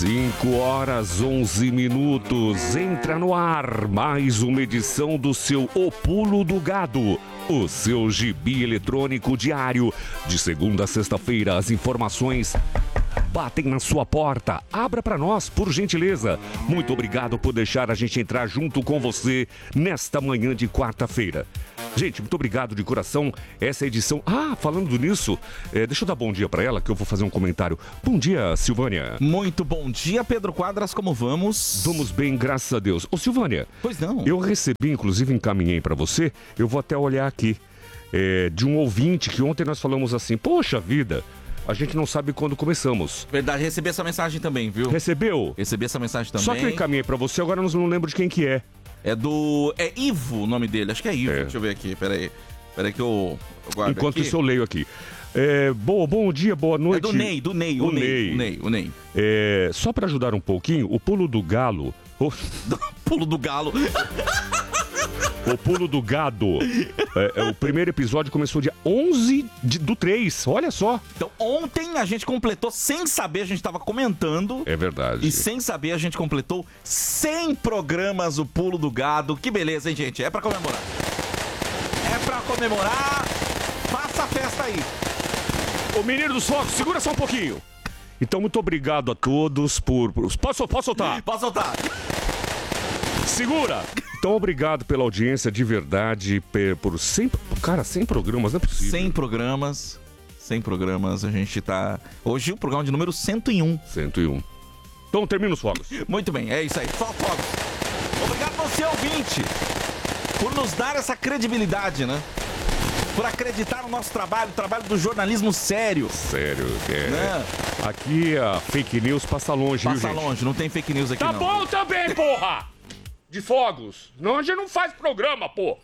5h11. Entra no ar mais uma edição do seu O Pulo do Gado, o seu gibi eletrônico diário. De segunda a sexta-feira, as informações batem na sua porta. Abra para nós, por gentileza. Muito obrigado por deixar a gente entrar junto com você nesta manhã de quarta-feira. Gente, muito obrigado de coração. Essa edição... falando nisso, deixa eu dar bom dia pra ela, que eu vou fazer um comentário. Bom dia, Silvânia. Muito bom dia, Pedro Quadras, como vamos? Vamos bem, graças a Deus. Ô, Silvânia. Pois não. Eu recebi, inclusive encaminhei pra você, eu vou até olhar aqui, de um ouvinte que ontem nós falamos assim, poxa vida, a gente não sabe quando começamos. Verdade, recebi essa mensagem também, viu? Recebeu? Recebi essa mensagem também. Só que eu encaminhei pra você, agora eu não lembro de quem que é. É Ivo o nome dele, acho que é Ivo, deixa eu ver aqui, peraí que eu guardo enquanto aqui. Isso eu leio aqui. Bom dia, boa noite. É do Ney, o Ney. Só pra ajudar um pouquinho, o pulo do galo... Pulo do galo. O pulo do gado. O primeiro episódio começou dia 11 do 3, olha só. Então ontem a gente completou, sem saber, a gente tava comentando. É verdade. E sem saber a gente completou 100 programas o pulo do gado. Que beleza, hein, gente? É pra comemorar. Faça a festa aí. Ô, menino dos fogos, segura só um pouquinho. Então, muito obrigado a todos por... Posso soltar? Pode soltar. Segura! Então, obrigado pela audiência, de verdade, por 100... Cara, 100 programas, não é possível. 100 programas, a gente tá... Hoje o programa de número 101. 101. Então, termina os fogos. Muito bem, é isso aí, só fogos. Obrigado você, ouvinte, por nos dar essa credibilidade, né? Por acreditar no nosso trabalho, o trabalho do jornalismo sério. Sério, né? Aqui a fake news passa longe, viu, gente? Passa longe, não tem fake news aqui, tá não. Tá bom também, porra! De fogos. Não, a gente não faz programa, pô.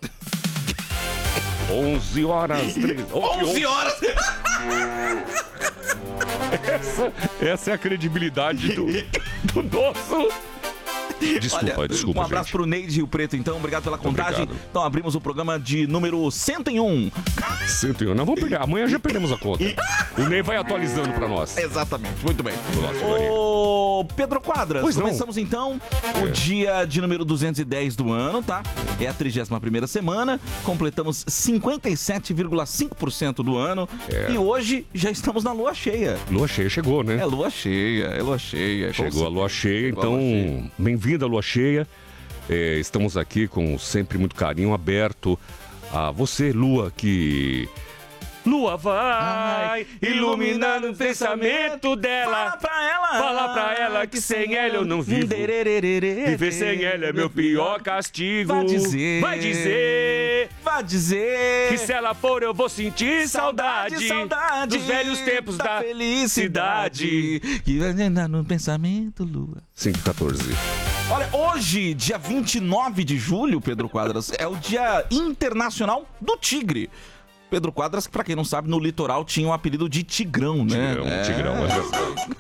11 horas... 11 horas! Essa é a credibilidade do nosso... Desculpa. Um abraço, gente, pro Neide Rio Preto, então. Obrigado pela contagem. Obrigado. Então abrimos o programa de número 101. 101. Não, vamos pegar. Amanhã já perdemos a conta. O Ney vai atualizando pra nós. Exatamente. Muito bem. Ô, Pedro Quadras, começamos então o dia de número 210 do ano, tá? É a 31ª semana. Completamos 57,5% do ano. E hoje já estamos na lua cheia. Lua cheia chegou, né? É lua cheia. Chegou a lua cheia, então bem-vindo da lua cheia, estamos aqui com sempre muito carinho aberto a você, Lua, que... Lua vai iluminando o pensamento dela. Fala pra ela que sem ela eu não vivo. Viver sem ela é meu pior castigo. Vai dizer que se ela for eu vou sentir saudade dos velhos tempos da felicidade. Que vai andar no pensamento, Lua. 5h14. Olha, hoje, dia 29 de julho, Pedro Quadras, é o Dia Internacional do Tigre. Pedro Quadras, que pra quem não sabe, no litoral tinha o apelido de Tigrão, né? Tigrão.